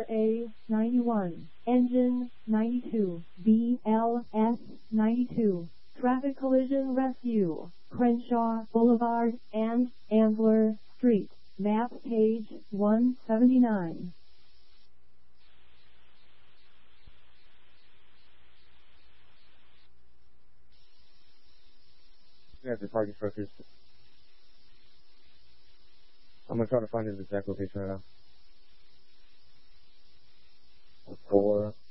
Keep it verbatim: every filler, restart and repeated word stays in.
A ninety-one, Engine ninety-two, B L S ninety-two, Traffic Collision Rescue, Crenshaw Boulevard and Ambler Street, map page one seventy-nine. We have the target focus. I'm gonna try to find his exact location right now. Four.